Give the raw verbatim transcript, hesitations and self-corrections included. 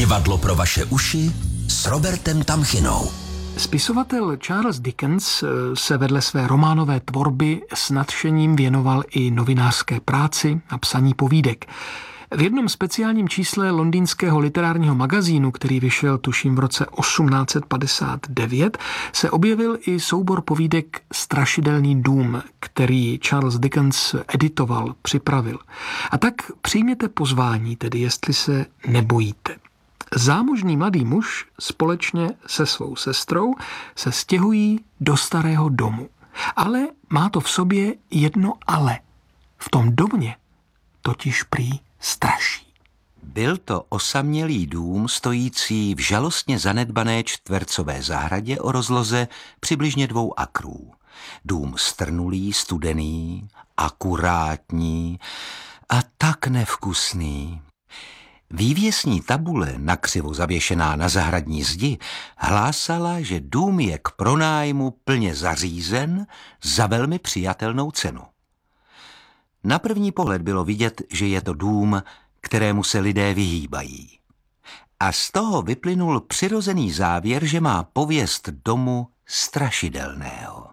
Divadlo pro vaše uši s Robertem Tamchinou. Spisovatel Charles Dickens se vedle své románové tvorby s nadšením věnoval i novinářské práci a psaní povídek. V jednom speciálním čísle londýnského literárního magazínu, který vyšel tuším v roce osmnáct set padesát devět, se objevil i soubor povídek Strašidelný dům, který Charles Dickens editoval, připravil. A tak přijměte pozvání, tedy jestli se nebojíte. Zámožný mladý muž společně se svou sestrou se stěhují do starého domu. Ale má to v sobě jedno ale. V tom domě totiž prý straší. Byl to osamělý dům stojící v žalostně zanedbané čtvercové zahradě o rozloze přibližně dvou akrů. Dům strnulý, studený, akurátní a tak nevkusný. Vývěsní tabule, nakřivo zavěšená na zahradní zdi, hlásala, že dům je k pronájmu plně zařízen za velmi přijatelnou cenu. Na první pohled bylo vidět, že je to dům, kterému se lidé vyhýbají. A z toho vyplynul přirozený závěr, že má pověst domu strašidelného.